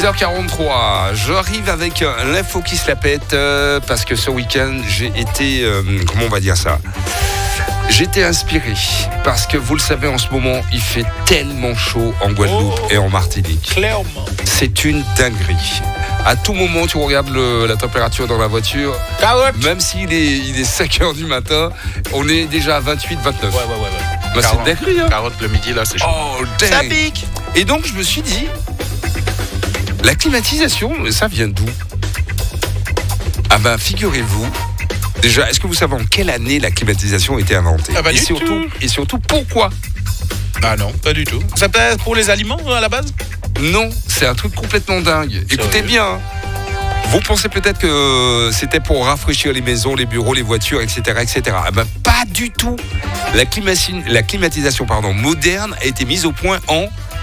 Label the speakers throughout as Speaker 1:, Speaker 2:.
Speaker 1: 8h43, j'arrive avec l'info qui se la pète parce que ce week-end j'ai été, comment on va dire ça, j'étais inspiré parce que vous le savez en ce moment il fait tellement chaud en Guadeloupe et en Martinique.
Speaker 2: Clairement.
Speaker 1: C'est une dinguerie. À tout moment tu regardes la température dans la voiture,
Speaker 2: Carotte.
Speaker 1: même s'il est 5h du matin, on est déjà à 28, 29.
Speaker 2: Ouais.
Speaker 1: Bah, c'est une dinguerie, hein.
Speaker 2: Carotte le midi là, c'est chaud.
Speaker 1: Oh,
Speaker 2: Ça
Speaker 1: dingue.
Speaker 2: pique.
Speaker 1: Et donc je me suis dit, la climatisation, ça vient d'où? Ah ben figurez-vous, déjà, est-ce que vous savez en quelle année la climatisation a été inventée?
Speaker 2: Ah bah, du tout.
Speaker 1: Et surtout, pourquoi?
Speaker 2: Ah non, pas du tout. Ça peut être pour les aliments à la base?
Speaker 1: Non, c'est un truc complètement dingue. Écoutez bien, hein. Vous pensez peut-être que c'était pour rafraîchir les maisons, les bureaux, les voitures, etc. etc. Ah ben, pas du tout. La climatisation moderne a été mise au point en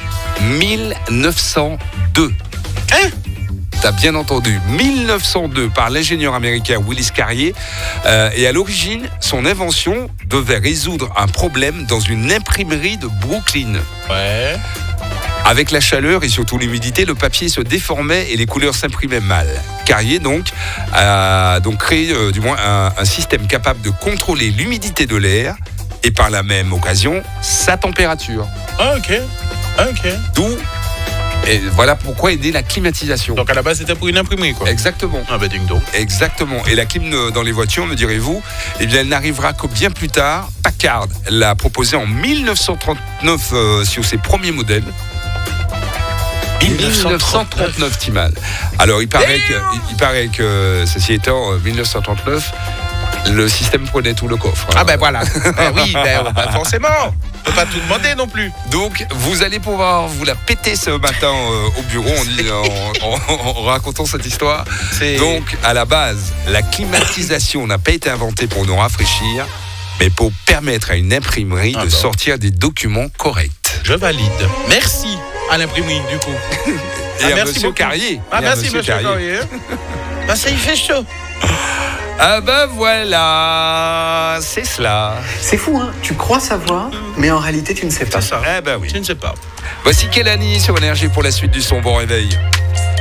Speaker 1: 1902.
Speaker 2: Hein?
Speaker 1: T'as bien entendu, 1902 par l'ingénieur américain Willis Carrier. Et à l'origine, son invention devait résoudre un problème dans une imprimerie de Brooklyn.
Speaker 2: Ouais.
Speaker 1: Avec la chaleur et surtout l'humidité, le papier se déformait et les couleurs s'imprimaient mal. Carrier a créé un système capable de contrôler l'humidité de l'air et par la même occasion sa température.
Speaker 2: Ah, ok.
Speaker 1: Et voilà pourquoi est née la climatisation.
Speaker 2: Donc à la base c'était pour une imprimerie quoi.
Speaker 1: Exactement.
Speaker 2: Ah bah ding dong.
Speaker 1: Exactement. Et la clim dans les voitures, me direz-vous, eh bien elle n'arrivera que bien plus tard. Packard l'a proposée en 1939 sur ses premiers modèles. 1939, Timal. Alors il paraît que ceci étant 1939, le système prenait tout le coffre.
Speaker 2: Ah ben voilà. Oui, forcément. On peut pas tout demander non plus.
Speaker 1: Donc vous allez pouvoir vous la péter ce matin au bureau en racontant cette histoire. Donc à la base, la climatisation n'a pas été inventée pour nous rafraîchir, mais pour permettre à une imprimerie de sortir des documents corrects.
Speaker 2: Je valide. Merci à l'imprimerie du coup.
Speaker 1: Et à
Speaker 2: merci
Speaker 1: monsieur
Speaker 2: beaucoup.
Speaker 1: Carrier.
Speaker 2: Ah merci monsieur Carrier. Bah ça y fait chaud.
Speaker 1: Ah ben voilà, c'est cela.
Speaker 3: C'est fou, hein? Tu crois savoir, mais en réalité, tu ne sais pas.
Speaker 2: C'est ça.
Speaker 1: Eh ben oui.
Speaker 2: Tu ne sais pas.
Speaker 1: Voici Kelani sur Énergie pour la suite du son. Bon réveil.